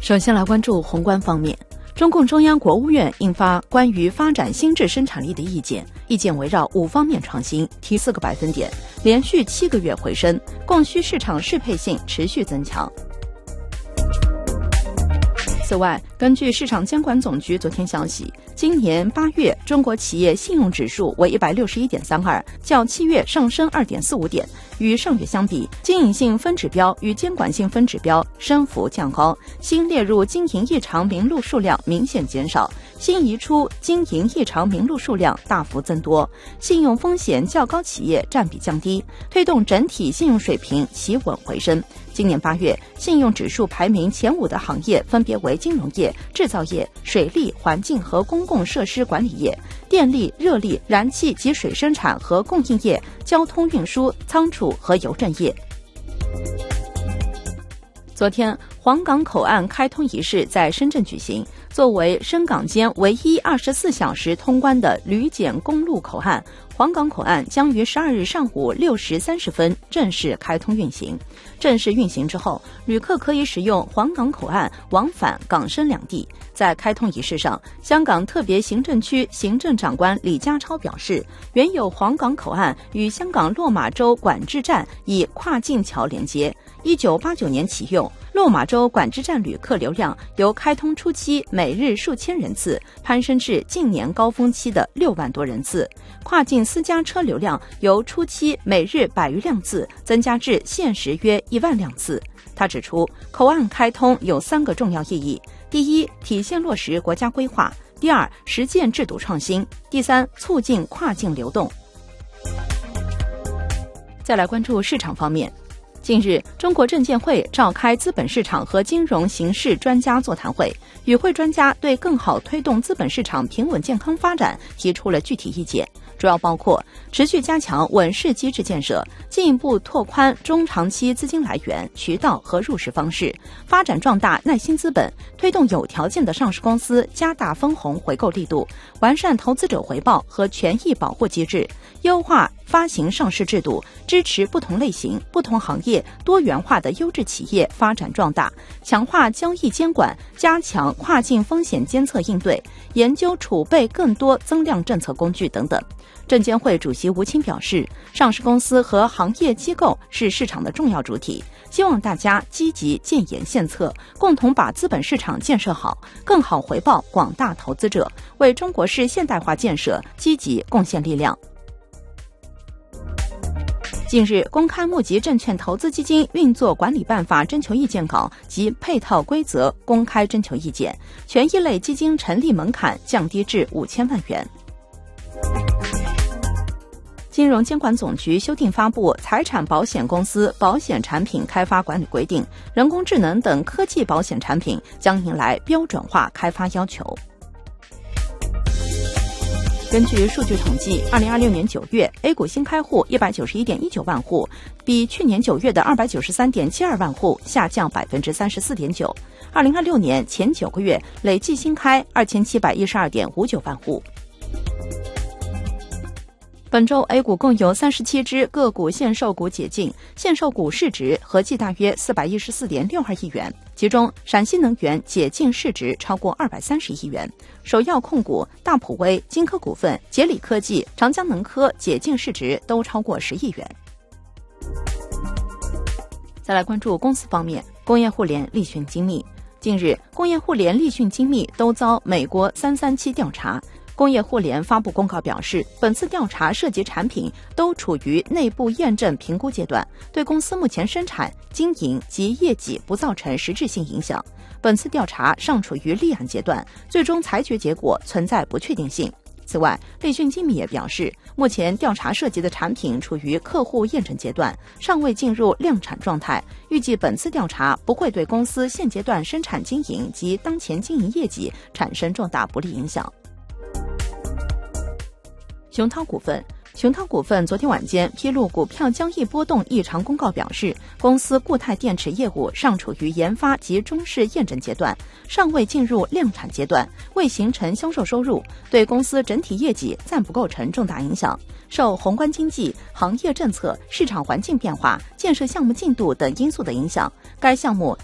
首先来关注宏观方面。中共中央国务院印发关于发展新质生产力的意见，意见围绕5方面创新提4个百分点，连续7个月回升，供需市场适配性持续增强。此外，根据市场监管总局昨天消息，今年8月中国企业信用指数为161.32，较7月上升2.45点。与上月相比，经营性分指标与监管性分指标升幅较高，新列入经营异常名录数量明显减少，新移出经营异常名录数量大幅增多，信用风险较高企业占比降低，推动整体信用水平企稳回升。今年8月，信用指数排名前5的行业分别为金融业、制造业、水利、环境和公共设施管理业、电力、热力、燃气及水生产和供应业、交通运输、仓储和邮政业。昨天，黄港口岸开通仪式在深圳举行。作为深港间唯一24小时通关的旅检公路口岸，黄港口岸将于12日上午6时30分正式开通运行。正式运行之后，旅客可以使用黄港口岸往返港深两地。在开通仪式上，香港特别行政区行政长官李家超表示，原有黄港口岸与香港落马洲管制站以跨境桥连接，1989年启用。落马洲管制站旅客流量由开通初期每日数千人次攀升至近年高峰期的6万多人次，跨境私家车流量由初期每日100余辆次增加至现时约1万辆次。他指出，口岸开通有3个重要意义：第一，体现落实国家规划；第二，实践制度创新；第三，促进跨境流动。再来关注市场方面。近日，中国证监会召开资本市场和金融形势专家座谈会，与会专家对更好推动资本市场平稳健康发展提出了具体意见，主要包括持续加强稳市机制建设，进一步拓宽中长期资金来源、渠道和入市方式，发展壮大耐心资本，推动有条件的上市公司加大分红回购力度，完善投资者回报和权益保护机制，优化发行上市制度，支持不同类型、不同行业多元化的优质企业发展壮大，强化交易监管，加强跨境风险监测应对，研究储备更多增量政策工具等等。证监会主席吴清表示，上市公司和行业机构是市场的重要主体，希望大家积极建言献策，共同把资本市场建设好，更好回报广大投资者，为中国式现代化建设积极贡献力量。近日，公开募集证券投资基金运作管理办法征求意见稿及配套规则公开征求意见，权益类基金成立门槛降低至5000万元。金融监管总局修订发布《财产保险公司保险产品开发管理规定》，人工智能等科技保险产品将迎来标准化开发要求。根据数据统计，2026年9月 A 股新开户191.19万户，比去年9月的293.72万户下降34.9%。2026年前9个月累计新开2712.59万户。本周 A 股共有37只个股限售股解禁，限售股市值合计大约414.62亿元，其中陕西能源解禁市值超过230亿元，首药控股、大普威、金科股份、捷理科技、长江能科解禁市值都超过10亿元。再来关注公司方面，工业互联、立讯精密。近日，工业互联、立讯精密都遭美国337调查。工业互联发布公告表示，本次调查涉及产品都处于内部验证评估阶段，对公司目前生产、经营及业绩不造成实质性影响。本次调查尚处于立案阶段，最终裁决结果存在不确定性。此外，立讯精密也表示，目前调查涉及的产品处于客户验证阶段，尚未进入量产状态，预计本次调查不会对公司现阶段生产经营及当前经营业绩产生重大不利影响。熊涛股份昨天晚间披露股票交易波动异常公告表示，公司固态电池业务尚处于研发及中试验证阶段，尚未进入量产阶段，未形成销售收入，对公司整体业绩暂不构成重大影响。受宏观经济、行业政策、市场环境变化、建设项目进度等因素的影响，该项目